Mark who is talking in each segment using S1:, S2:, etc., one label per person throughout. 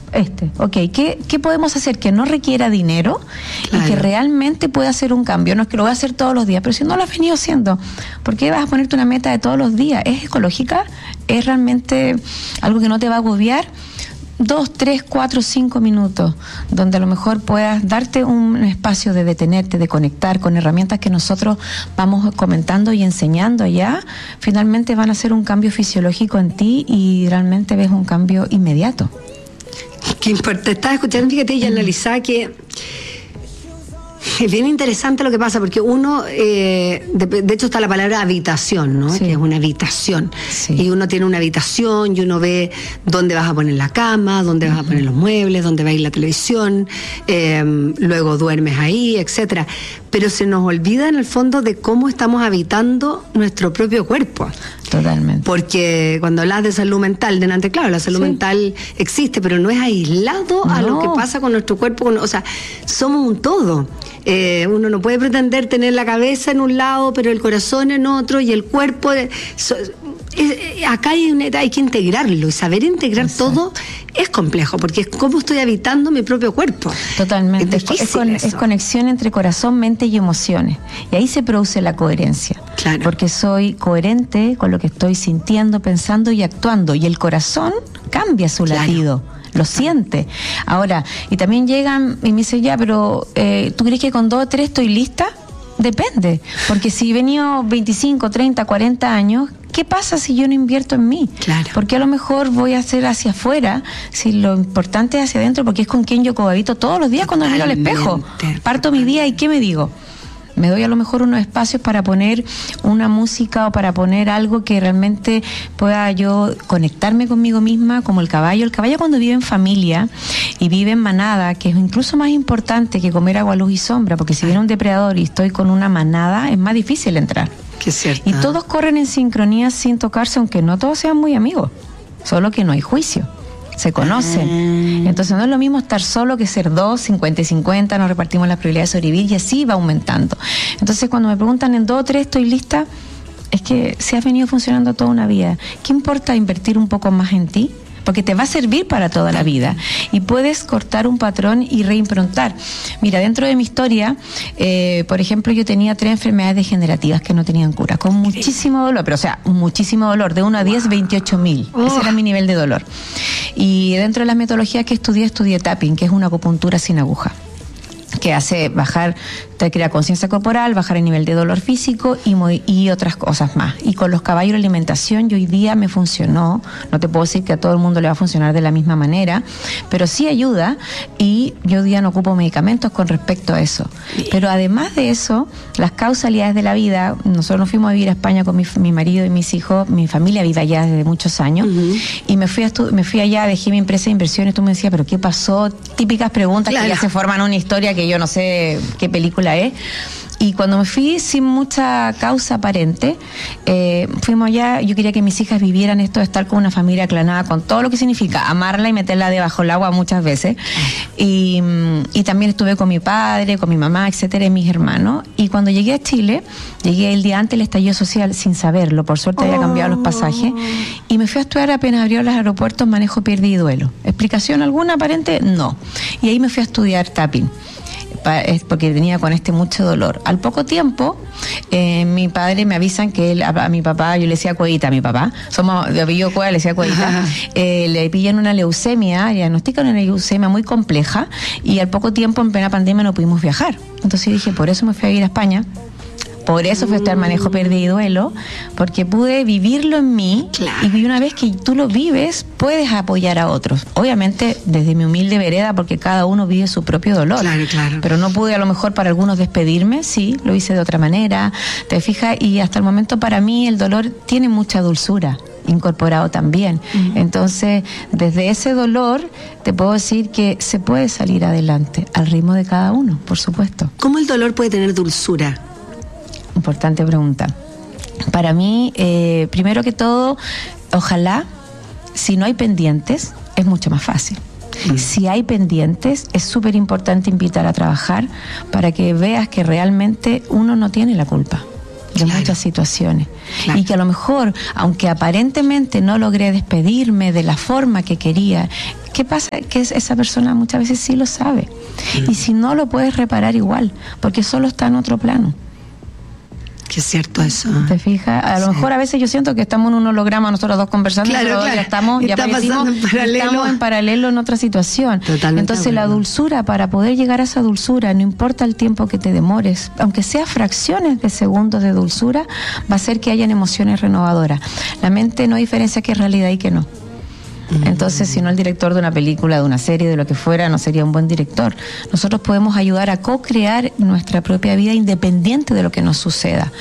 S1: ¿Qué podemos hacer que no requiera dinero y que realmente pueda hacer un cambio? No es que lo voy a hacer todos los días, pero si no lo has venido haciendo, ¿por qué vas a ponerte una meta de todos los días? ¿Es ecológica? ¿Es realmente algo que no te va a agobiar? 2, 3, 4, 5 minutos, donde a lo mejor puedas darte un espacio de detenerte, de conectar con herramientas que nosotros vamos comentando y enseñando allá, finalmente van a hacer un cambio fisiológico en ti y realmente ves un cambio inmediato.
S2: Qué importante. Estaba escuchando, fíjate, y analizaba que es bien interesante lo que pasa, porque uno, de hecho está la palabra habitación, ¿no? Sí. Que es una habitación. Sí. Y uno tiene una habitación y uno ve dónde vas a poner la cama, dónde vas a poner los muebles, dónde va a ir la televisión, luego duermes ahí, etcétera. Pero se nos olvida en el fondo de cómo estamos habitando nuestro propio cuerpo.
S1: Totalmente.
S2: Porque cuando hablas de salud mental, delante, claro, la salud mental existe, pero no es aislado a lo que pasa con nuestro cuerpo. O sea, somos un todo. Uno no puede pretender tener la cabeza en un lado, pero el corazón en otro y el cuerpo... acá hay que integrarlo, y saber integrar todo es complejo, porque es cómo estoy habitando mi propio cuerpo.
S1: Totalmente. Es conexión entre corazón, mente y emociones. Y ahí se produce la coherencia.
S2: Claro.
S1: Porque soy coherente con lo que estoy sintiendo, pensando y actuando. Y el corazón cambia su latido. Lo siente. Ahora, y también llegan y me dicen, ya, pero ¿tú crees que con 2 o 3 estoy lista? Depende. Porque si he venido 25, 30, 40 años... ¿Qué pasa si yo no invierto en mí?
S2: Claro.
S1: Porque a lo mejor voy a hacer hacia afuera, si lo importante es hacia adentro, porque es con quien yo cohabito todos los días cuando miro al espejo. Parto mi día y ¿qué me digo? Me doy a lo mejor unos espacios para poner una música o para poner algo que realmente pueda yo conectarme conmigo misma, como el caballo. El caballo, cuando vive en familia y vive en manada, que es incluso más importante que comer agua, luz y sombra, porque si viene un depredador y estoy con una manada, es más difícil entrar.
S2: Que es cierto.
S1: Y todos corren en sincronía sin tocarse, aunque no todos sean muy amigos, solo que no hay juicio, se conocen. Entonces no es lo mismo estar solo que ser 2, 50 y 50, nos repartimos las probabilidades de sobrevivir y así va aumentando. Entonces cuando me preguntan en 2 o 3 estoy lista, es que si has venido funcionando toda una vida, ¿qué importa invertir un poco más en ti? Porque te va a servir para toda la vida y puedes cortar un patrón y reimprontar. Mira, dentro de mi historia, por ejemplo, yo tenía 3 enfermedades degenerativas que no tenían cura, con muchísimo dolor, pero o sea, muchísimo dolor, de 1 a 10, 28.000. Ese era mi nivel de dolor. Y dentro de las metodologías que estudié tapping, que es una acupuntura sin aguja, que hace bajar, te crea conciencia corporal, bajar el nivel de dolor físico y otras cosas más. Y con los caballos de alimentación, yo hoy día me funcionó. No te puedo decir que a todo el mundo le va a funcionar de la misma manera, pero sí ayuda, y yo hoy día no ocupo medicamentos con respecto a eso. Pero además de eso, las causalidades de la vida, nosotros nos fuimos a vivir a España con mi marido y mis hijos, mi familia vive allá desde muchos años, y me fui allá, dejé mi empresa de inversiones. Tú me decías, ¿pero qué pasó? Típicas preguntas que ya se forman una historia que yo no sé qué película es. Y cuando me fui sin mucha causa aparente, fuimos allá. Yo quería que mis hijas vivieran esto de estar con una familia aclanada, con todo lo que significa amarla y meterla debajo del agua muchas veces. Y también estuve con mi padre, con mi mamá, etcétera, y mis hermanos. Y cuando llegué a Chile, llegué el día antes del estallido social sin saberlo. Por suerte había cambiado los pasajes. Y me fui a estudiar, apenas abrieron los aeropuertos, manejo, pérdida y duelo. ¿Explicación alguna aparente? No. Y ahí me fui a estudiar tapping, porque tenía con mucho dolor. Al poco tiempo, mi padre me avisan que a mi papá, yo le decía Cuevita a mi papá, somos de apellido Cueva, le decía Cuevita, le pillan una leucemia, diagnostican una leucemia muy compleja, y al poco tiempo, en plena pandemia, no pudimos viajar. Entonces dije, por eso me fui a ir a España. Por eso fue estar manejo, pérdida y duelo, porque pude vivirlo en mí. Claro. Y una vez que tú lo vives, puedes apoyar a otros. Obviamente, desde mi humilde vereda, porque cada uno vive su propio dolor.
S2: Claro, claro.
S1: Pero no pude, a lo mejor, para algunos despedirme, sí, lo hice de otra manera, ¿te fijas? Y hasta el momento, para mí, el dolor tiene mucha dulzura incorporado también. Entonces, desde ese dolor, te puedo decir que se puede salir adelante, al ritmo de cada uno, por supuesto.
S2: ¿Cómo el dolor puede tener dulzura?
S1: Importante pregunta. Para mí, primero que todo, ojalá, si no hay pendientes, es mucho más fácil. Si hay pendientes, es súper importante invitar a trabajar para que veas que realmente uno no tiene la culpa. de muchas situaciones. Y que a lo mejor, aunque aparentemente no logré despedirme de la forma que quería, ¿qué pasa? Que esa persona muchas veces sí lo sabe. Y si no, lo puedes reparar igual, porque solo está en otro plano.
S2: Que es cierto eso.
S1: ¿Te fijas? A lo mejor a veces yo siento que estamos en un holograma nosotros dos conversando, pero ya estamos en paralelo en otra situación.
S2: Totalmente.
S1: Entonces la dulzura, para poder llegar a esa dulzura, no importa el tiempo que te demores, aunque sea fracciones de segundos de dulzura, va a hacer que hayan emociones renovadoras. La mente no diferencia qué es realidad y qué no. Entonces, si no, el director de una película, de una serie, de lo que fuera, no sería un buen director. Nosotros podemos ayudar a co-crear nuestra propia vida independiente de lo que nos suceda,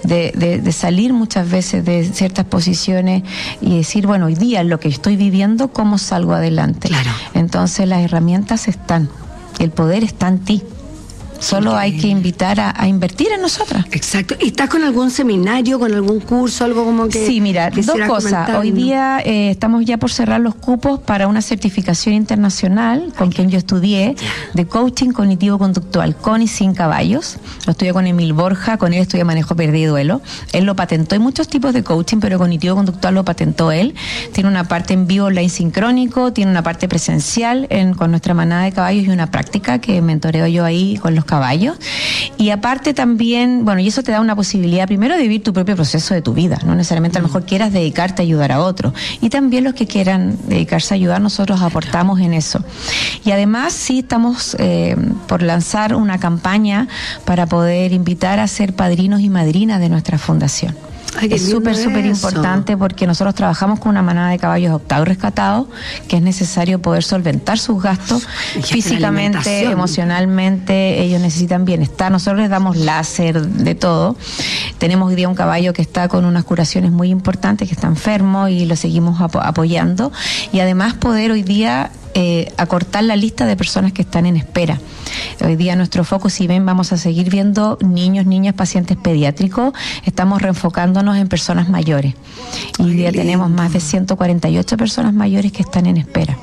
S1: de salir muchas veces de ciertas posiciones y decir, bueno, hoy día lo que estoy viviendo, ¿cómo salgo adelante?
S2: Claro.
S1: Entonces, las herramientas están, el poder está en ti. Solo hay que invitar a invertir en nosotras.
S2: Exacto. ¿Y estás con algún seminario, con algún curso, algo como que...
S1: Sí, mira, dos cosas. Hoy día estamos ya por cerrar los cupos para una certificación internacional con quien yo estudié de coaching cognitivo-conductual, con y sin caballos. Lo estudié con Emil Borja, con él estudié manejo pérdida y duelo. Él lo patentó. Hay muchos tipos de coaching, pero cognitivo-conductual lo patentó él. Tiene una parte en vivo online sincrónico, tiene una parte presencial con nuestra manada de caballos y una práctica que mentoreo yo ahí con los caballos. Y aparte también, bueno, y eso te da una posibilidad primero de vivir tu propio proceso de tu vida, no necesariamente a lo mejor quieras dedicarte a ayudar a otros, y también los que quieran dedicarse a ayudar, nosotros aportamos en eso. Y además sí estamos por lanzar una campaña para poder invitar a ser padrinos y madrinas de nuestra fundación.
S2: Ay,
S1: es súper importante porque nosotros trabajamos con una manada de caballos adoptados y rescatados, que es necesario poder solventar sus gastos físicamente, emocionalmente. Ellos necesitan bienestar. Nosotros les damos láser, de todo. Tenemos hoy día un caballo que está con unas curaciones muy importantes, que está enfermo, y lo seguimos apoyando. Y además poder hoy día acortar la lista de personas que están en espera. Hoy día nuestro foco, si ven, vamos a seguir viendo niños, niñas, pacientes pediátricos. Estamos reenfocándonos en personas mayores. Y hoy día tenemos más de 148 personas mayores que están en espera.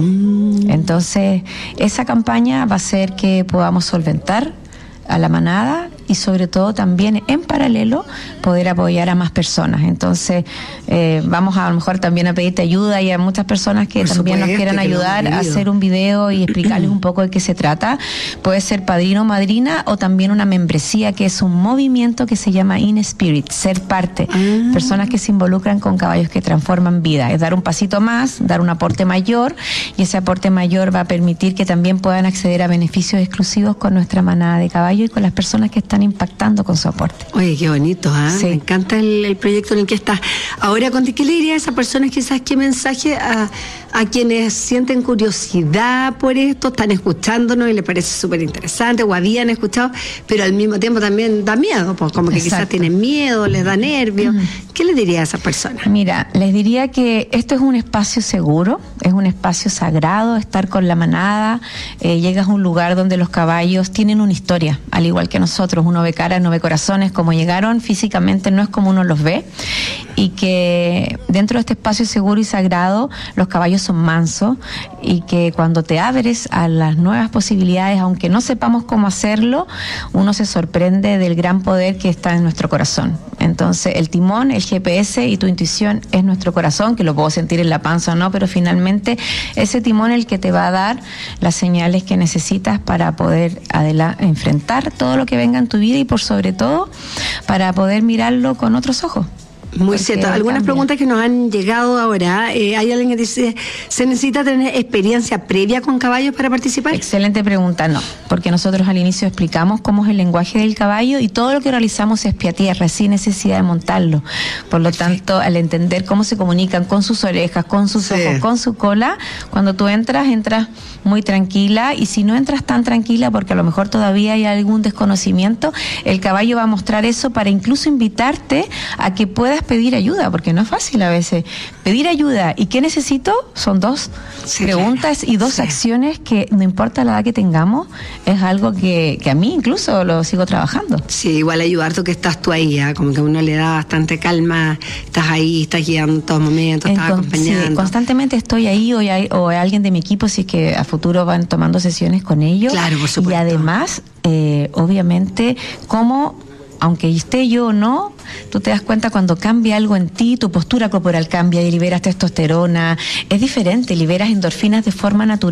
S1: Entonces, esa campaña va a hacer que podamos solventar a la manada y sobre todo también en paralelo poder apoyar a más personas. Entonces vamos a lo mejor también a pedirte ayuda, y a muchas personas que también nos quieran ayudar a hacer un video y explicarles un poco de qué se trata. Puede ser padrino o madrina, o también una membresía, que es un movimiento que se llama In Spirit, ser parte. Personas que se involucran con caballos que transforman vida. Es dar un pasito más, dar un aporte mayor, y ese aporte mayor va a permitir que también puedan acceder a beneficios exclusivos con nuestra manada de caballos y con las personas que están impactando con su aporte.
S2: Oye, qué bonito, ¿eh? Sí. Me encanta el proyecto en el que estás. Ahora, ¿qué le diría a esas personas, quizás, qué mensaje a quienes sienten curiosidad por esto, están escuchándonos y les parece súper interesante, o habían escuchado, pero al mismo tiempo también da miedo, pues como que quizás tienen miedo, les da nervios? ¿Qué le diría a esas personas?
S1: Mira, les diría que esto es un espacio seguro, es un espacio sagrado, estar con la manada. Llegas a un lugar donde los caballos tienen una historia, al igual que nosotros. Uno ve caras, no ve corazones. Como llegaron físicamente no es como uno los ve, y que dentro de este espacio seguro y sagrado los caballos son mansos, y que cuando te abres a las nuevas posibilidades, aunque no sepamos cómo hacerlo, uno se sorprende del gran poder que está en nuestro corazón. Entonces el timón, el GPS y tu intuición es nuestro corazón, que lo puedo sentir en la panza o no, pero finalmente ese timón es el que te va a dar las señales que necesitas para poder enfrentar todo lo que venga en tu vida, y por sobre todo para poder mirarlo con otros ojos.
S2: Muy cierto. Algunas preguntas que nos han llegado ahora. Hay alguien que dice, ¿se necesita tener experiencia previa con caballos para participar?
S1: Excelente pregunta. No, porque nosotros al inicio explicamos cómo es el lenguaje del caballo, y todo lo que realizamos es pie a tierra, sin necesidad de montarlo. Por lo tanto, al entender cómo se comunican con sus orejas, con sus ojos, con su cola, cuando tú entras muy tranquila, y si no entras tan tranquila porque a lo mejor todavía hay algún desconocimiento, el caballo va a mostrar eso para incluso invitarte a que puedas pedir ayuda, porque no es fácil a veces pedir ayuda. ¿Y qué necesito? Son dos preguntas y dos acciones que, no importa la edad que tengamos, es algo que a mí incluso lo sigo trabajando. Sí,
S2: igual ayudar tú, que estás tú ahí, como que a uno le da bastante calma, estás ahí, estás guiando en todo momento, estás acompañando.
S1: Sí, constantemente estoy ahí, o hay alguien de mi equipo, si es que a futuro van tomando sesiones con ellos.
S2: Claro, por supuesto.
S1: Y además, obviamente, cómo aunque esté yo o no, tú te das cuenta cuando cambia algo en ti, tu postura corporal cambia y liberas testosterona, es diferente, liberas endorfinas de forma natural.